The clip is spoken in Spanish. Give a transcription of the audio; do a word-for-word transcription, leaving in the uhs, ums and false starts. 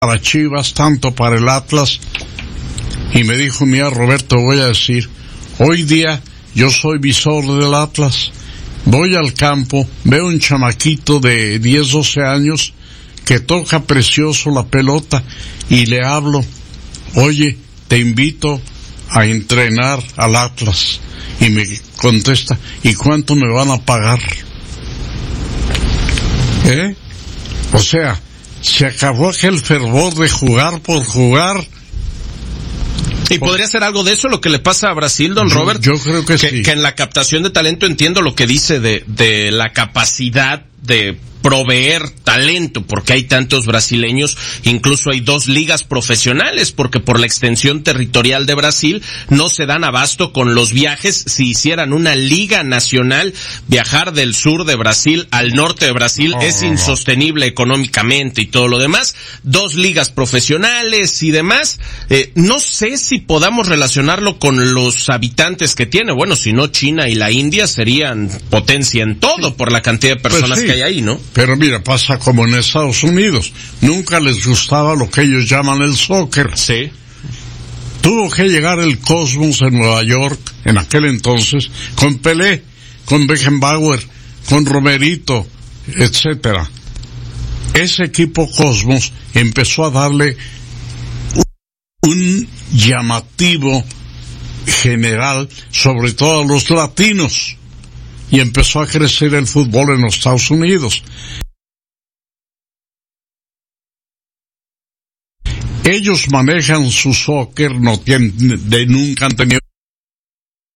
para Chivas, tanto para el Atlas, y me dijo, mira Roberto, voy a decir, hoy día yo soy visor del Atlas, voy al campo, veo un chamaquito de diez, doce años que toca precioso la pelota y le hablo, oye, te invito a entrenar al Atlas, y me contesta, ¿y cuánto me van a pagar? ¿Eh? O sea, se acabó aquel fervor de jugar por jugar. ¿Y podría ser algo de eso lo que le pasa a Brasil, don yo, Robert? Yo creo que, que sí. Que en la captación de talento entiendo lo que dice de, de la capacidad de proveer talento, porque hay tantos brasileños, incluso hay dos ligas profesionales, porque por la extensión territorial de Brasil no se dan abasto con los viajes. Si hicieran una liga nacional, viajar del sur de Brasil al norte de Brasil oh, es insostenible económicamente y todo lo demás. Dos ligas profesionales y demás, eh, no sé si podamos relacionarlo con los habitantes que tiene. Bueno, si no, China y la India serían potencia en todo por la cantidad de personas pues sí, que hay ahí, ¿no? Pero mira, pasa como en Estados Unidos. Nunca les gustaba lo que ellos llaman el soccer. Sí. Tuvo que llegar el Cosmos en Nueva York, en aquel entonces, con Pelé, con Beckenbauer, con Romerito, etcétera. Ese equipo Cosmos empezó a darle un llamativo general, sobre todo a los latinos. Y empezó a crecer el fútbol en los Estados Unidos. Ellos manejan su soccer, no tienen, de nunca han tenido